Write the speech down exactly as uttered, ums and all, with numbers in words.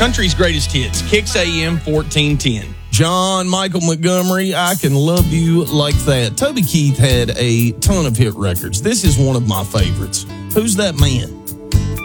Country's greatest hits, Kicks A M fourteen ten. John Michael Montgomery, I Can Love You Like That. Toby Keith had a ton of hit records. This is one of my favorites. Who's That Man?